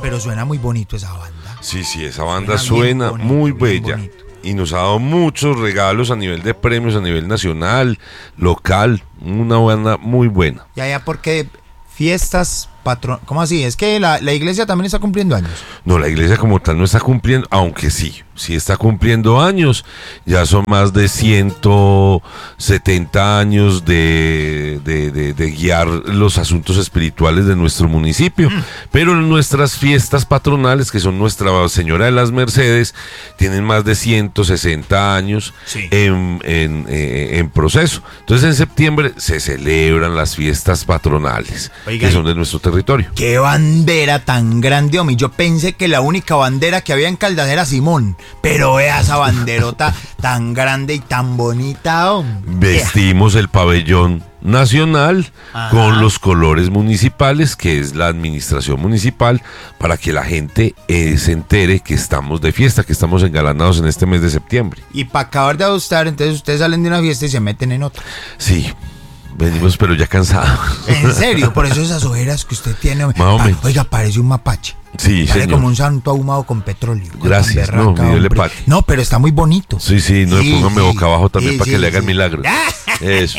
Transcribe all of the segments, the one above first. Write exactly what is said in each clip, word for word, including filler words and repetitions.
pero suena muy bonito esa banda. Sí, sí, esa banda suena, suena bonito, muy bella. Bonito. Y nos ha dado muchos regalos a nivel de premios, a nivel nacional, local. Una banda muy buena. Ya, ya, porque fiestas, patrón, ¿cómo así? Es que la, la iglesia también está cumpliendo años. No, la iglesia como tal no está cumpliendo, aunque sí, sí está cumpliendo años. Ya son más de ciento setenta años de, de, de, de guiar los asuntos espirituales de nuestro municipio. Mm. Pero nuestras fiestas patronales, que son Nuestra Señora de las Mercedes, tienen más de ciento sesenta años sí. en, en, eh, en proceso. Entonces en septiembre se celebran las fiestas patronales. Oiga, que son de nuestro territorio. ¡Qué bandera tan grande, hombre! Yo pensé que la única bandera que había en Caldas era Simón, pero vea esa banderota tan grande y tan bonita, hombre. Vestimos el pabellón nacional Ajá. con los colores municipales, que es la administración municipal, para que la gente eh, se entere que estamos de fiesta, que estamos engalanados en este mes de septiembre. Y para acabar de ajustar, entonces ustedes salen de una fiesta y se meten en otra. Sí. Venimos pero ya cansados. ¿En serio? Por eso esas ojeras que usted tiene. Pa, oiga, parece un mapache. Sí, parece señor. como un santo ahumado con petróleo. Gracias, con berraca, no, le pate. No, pero está muy bonito. Sí, sí, no, sí, póngame sí, boca abajo también sí, para sí, que le hagan sí. milagros. Eso.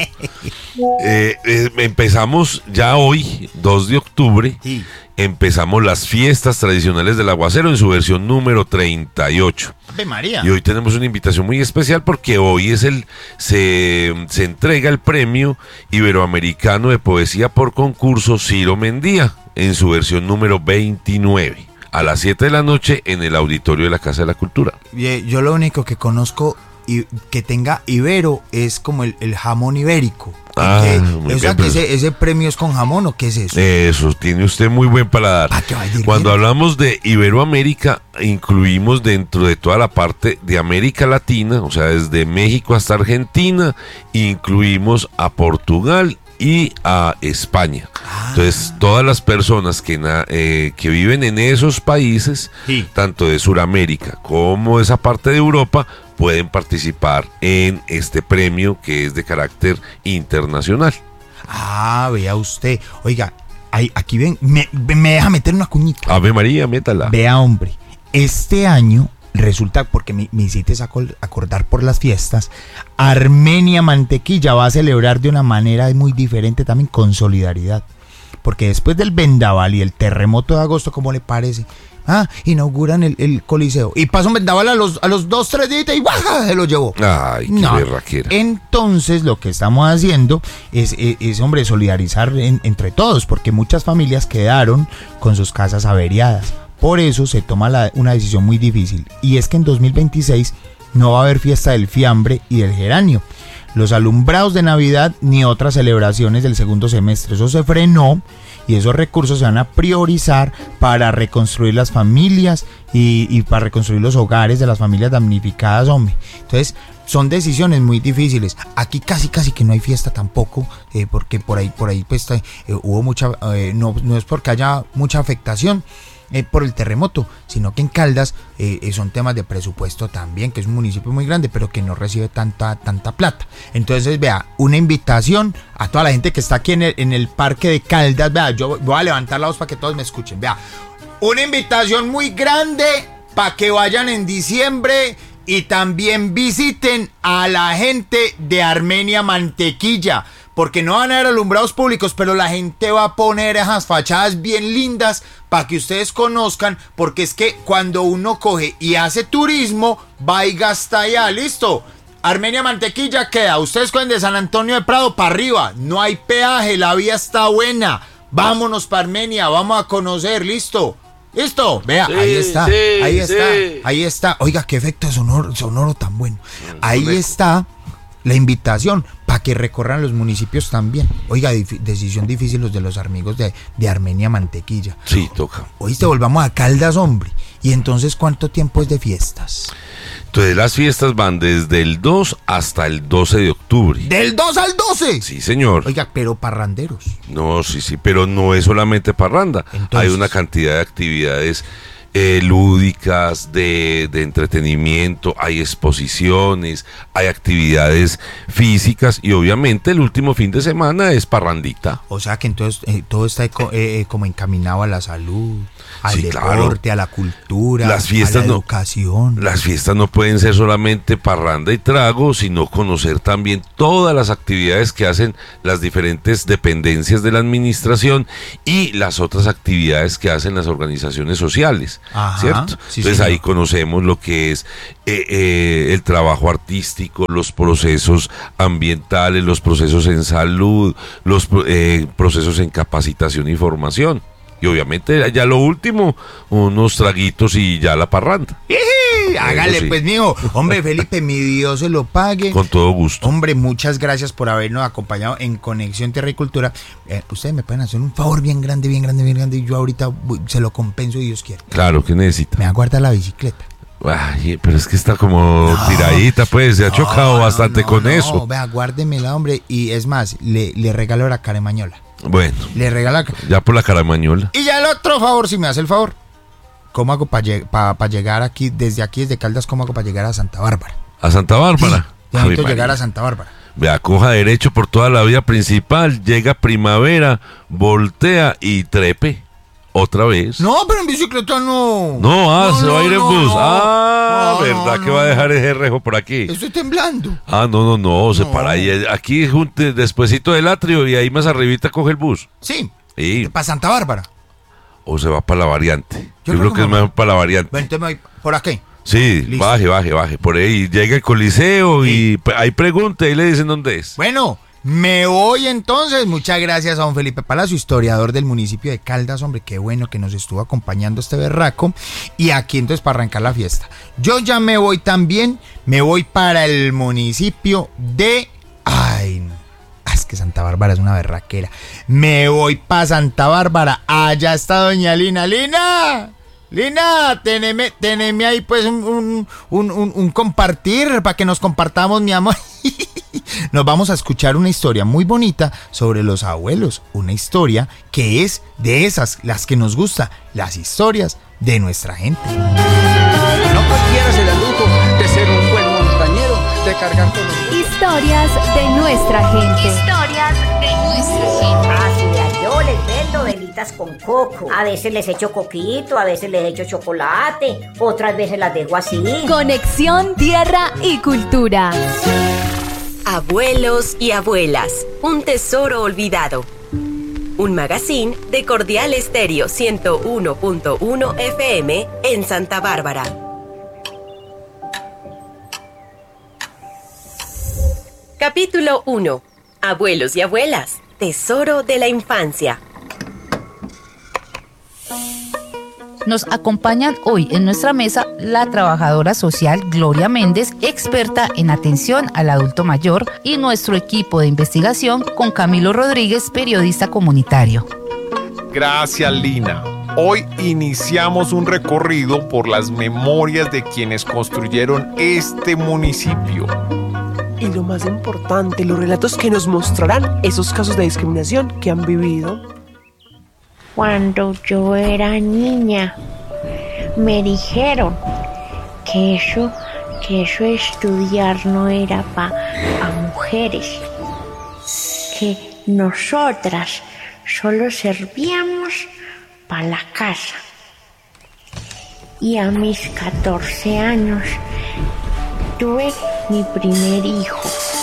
Eh, eh, empezamos ya hoy, dos de octubre. Sí. Empezamos las fiestas tradicionales del Aguacero en su versión número treinta y ocho. ¡Ave María! Y hoy tenemos una invitación muy especial porque hoy es el se, se entrega el premio iberoamericano de poesía por concurso Ciro Mendía en su versión número veintinueve. A las siete de la noche en el auditorio de la Casa de la Cultura. Yo lo único que conozco y que tenga ibero es como el, el jamón ibérico. Ah, que, muy o sea, bien, que ese, ese premio es con jamón, ¿o qué es eso? Eso, tiene usted muy buen paladar. Cuando hablamos de Iberoamérica, incluimos dentro de toda la parte de América Latina, o sea, desde México hasta Argentina, incluimos a Portugal y a España. Ah. Entonces, todas las personas que, eh, que viven en esos países, sí. tanto de Sudamérica como de esa parte de Europa, pueden participar en este premio que es de carácter internacional. Ah, vea usted. Oiga, ahí, aquí ven, me, me deja meter una cuñita. Ave María, métala. Vea, hombre, este año resulta, porque me, me hiciste acordar por las fiestas, Armenia Mantequilla va a celebrar de una manera muy diferente también, con solidaridad. Porque después del vendaval y el terremoto de agosto, ¿cómo le parece? Ah, inauguran el, el coliseo y pasa un vendaval a los, a los dos, tres días y ¡guaja! Se lo llevó. Ay, qué no. berraquera. Entonces lo que estamos haciendo es, es, es hombre, solidarizar en, entre todos, porque muchas familias quedaron con sus casas averiadas. Por eso se toma la, una decisión muy difícil, y es que en dos mil veintiséis no va a haber fiesta del fiambre y del geranio, los alumbrados de Navidad ni otras celebraciones del segundo semestre. Eso se frenó y esos recursos se van a priorizar para reconstruir las familias y, y para reconstruir los hogares de las familias damnificadas, hombre. Entonces, son decisiones muy difíciles. Aquí casi casi que no hay fiesta tampoco, eh, porque por ahí por ahí pues eh, hubo mucha, eh, no, no es porque haya mucha afectación Eh, por el terremoto, sino que en Caldas eh, son temas de presupuesto también, que es un municipio muy grande, pero que no recibe tanta, tanta plata. Entonces, vea, una invitación a toda la gente que está aquí en el, en el parque de Caldas. Vea, yo voy a levantar la voz para que todos me escuchen. Vea, una invitación muy grande para que vayan en diciembre y también visiten a la gente de Armenia Mantequilla, porque no van a haber alumbrados públicos, pero la gente va a poner esas fachadas bien lindas para que ustedes conozcan, porque es que cuando uno coge y hace turismo, va y gasta allá, listo. Armenia Mantequilla queda, ustedes cogen de San Antonio de Prado para arriba, no hay peaje, la vía está buena, vámonos para Armenia, vamos a conocer, listo. ¿Listo? Vea, sí, ahí está, sí, ahí está, sí. ahí está. Oiga, qué efecto sonoro, sonoro tan bueno. Ahí está la invitación para que recorran los municipios también. Oiga, dif- decisión difícil los de los amigos de, de Armenia Mantequilla. Sí, toca. Oíste, volvamos a Caldas, hombre. Y entonces, ¿cuánto tiempo es de fiestas? Entonces las fiestas van desde el dos hasta el doce de octubre. ¿Del dos al doce? Sí, señor. Oiga, pero parranderos. No, sí, sí, pero no es solamente parranda. Entonces, hay una cantidad de actividades eh, lúdicas, de, de entretenimiento, hay exposiciones, hay actividades físicas y obviamente el último fin de semana es parrandita. O sea que entonces eh, todo está eco, eh, como encaminado a la salud, al Sí, deporte, claro. a la cultura, Las fiestas a la no- educación. Las fiestas no pueden ser solamente parranda y trago, sino conocer también todas las actividades que hacen las diferentes dependencias de la administración y las otras actividades que hacen las organizaciones sociales, Ajá, ¿cierto? sí, Entonces señor. ahí conocemos lo que es eh, eh, el trabajo artístico, los procesos ambientales, los procesos en salud, los pro- eh, procesos en capacitación y formación. Y obviamente ya lo último, unos traguitos y ya la parranda. ¡Iji! Hágale sí. pues, mijo. Hombre, Felipe, mi Dios se lo pague. Con todo gusto. Hombre, muchas gracias por habernos acompañado en Conexión Tierra y Cultura. Eh, ustedes me pueden hacer un favor bien grande, bien grande, bien grande, y yo ahorita voy- se lo compenso y Dios quiere. Claro, ¿qué necesita? Me aguarda la bicicleta. Ay, pero es que está como No. tiradita, pues, se ha chocado No, no, bastante no, con no, eso. Vea, guárdemela, hombre. Y es más, le, le regalo la caremañola. Bueno, Le regalo la... ya por la caramañola. Y ya el otro favor, si me hace el favor. ¿Cómo hago para llegar aquí, desde aquí, desde Caldas, cómo hago para llegar a Santa Bárbara? A Santa Bárbara. Sí, Ave necesito María. llegar a Santa Bárbara. Vea, coja derecho por toda la vía principal, llega primavera, voltea y trepe. Otra vez. No, pero en bicicleta no. No, ah, No, se va a ir en no, bus. no. Ah, No, ¿verdad no, que va a no. dejar ese rejo por aquí? Estoy temblando. Ah, no, no, no, se No. para ahí. Aquí junte despuesito del atrio y ahí más arribita coge el bus. Sí, Sí. para Santa Bárbara. O se va para la variante. Yo, creo creo que que es me- mejor para la variante. Bueno, entonces me voy por aquí. Sí, Listo. baje, baje, baje. Por ahí llega el coliseo y pe- ahí pregunta y le dicen dónde es. Bueno, me voy entonces. Muchas gracias a don Felipe Palacio, historiador del municipio de Caldas. Hombre, qué bueno que nos estuvo acompañando este berraco. Y aquí entonces para arrancar la fiesta. Yo ya me voy también. Me voy para el municipio de... Ay, no. Ah, es que Santa Bárbara es una berraquera. Me voy para Santa Bárbara. Allá está doña Lina. ¡Lina! Lina, teneme, teneme ahí pues un, un, un, un- un compartir para que nos compartamos, mi amor. Nos vamos a escuchar una historia muy bonita sobre los abuelos. Una historia que es de esas, las que nos gusta, las historias de nuestra gente. No cualquiera se da el lujo de ser un buen montañero, de cargar con los... Historias de nuestra gente. Historias de nuestra gente. Así, yo les vendo velitas con coco. A veces les echo coquito, a veces les echo chocolate, otras veces las dejo así. Conexión Tierra y Cultura. Abuelos y abuelas, un tesoro olvidado. Un magazine de Cordial Estéreo ciento uno punto uno F M en Santa Bárbara. Capítulo uno. Abuelos y abuelas, tesoro de la infancia. Nos acompañan hoy en nuestra mesa la trabajadora social Gloria Méndez, experta en atención al adulto mayor, y nuestro equipo de investigación con Camilo Rodríguez, periodista comunitario. Gracias, Lina. Hoy iniciamos un recorrido por las memorias de quienes construyeron este municipio. Y lo más importante, los relatos que nos mostrarán esos casos de discriminación que han vivido. Cuando yo era niña, me dijeron que eso, que eso de estudiar no era para mujeres, que nosotras solo servíamos para la casa. Y a mis catorce años tuve mi primer hijo.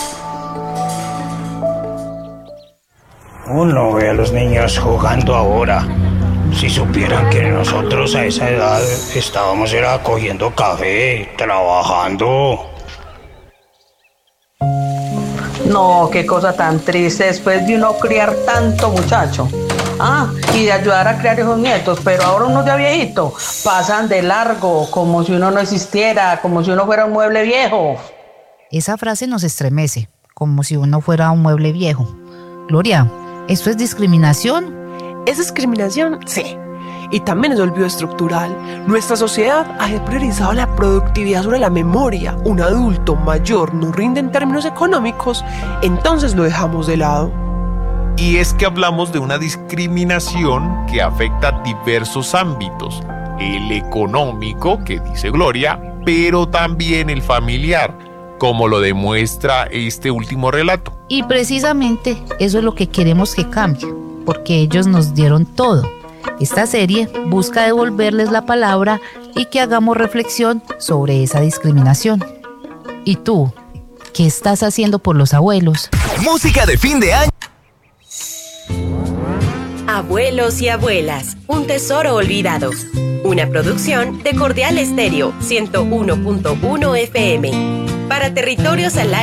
Uno ve a los niños jugando ahora. Si supieran que nosotros a esa edad estábamos era cogiendo café, trabajando. No, qué cosa tan triste después de uno criar tanto muchacho. Ah, y de ayudar a criar hijos nietos, pero ahora unos ya viejitos pasan de largo, como si uno no existiera, como si uno fuera un mueble viejo. Esa frase nos estremece, como si uno fuera un mueble viejo. Gloria, ¿esto es discriminación? ¿Es discriminación? Sí. Y también es olvido estructural. Nuestra sociedad ha priorizado la productividad sobre la memoria. Un adulto mayor no rinde en términos económicos, entonces lo dejamos de lado. Y es que hablamos de una discriminación que afecta diversos ámbitos, el económico, que dice Gloria, pero también el familiar, como lo demuestra este último relato. Y precisamente eso es lo que queremos que cambie, porque ellos nos dieron todo. Esta serie busca devolverles la palabra y que hagamos reflexión sobre esa discriminación. ¿Y tú? ¿Qué estás haciendo por los abuelos? Música de fin de año. Abuelos y abuelas, un tesoro olvidado. Una producción de Cordial Estéreo ciento uno punto uno F M. Para Territorios al Aire.